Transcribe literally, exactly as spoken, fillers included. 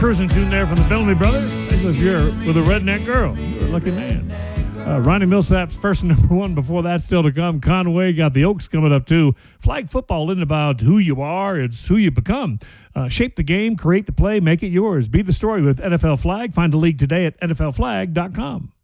Cruising tune there from the Bellamy Brothers. If you're with a redneck girl, you're a lucky man. Uh, Ronnie Millsap's first number one. Before that, still to come. Conway got the Oaks coming up too. Flag football isn't about who you are; it's who you become. Uh, shape the game, create the play, make it yours. Be the story with N F L Flag. Find the league today at N F L flag dot com.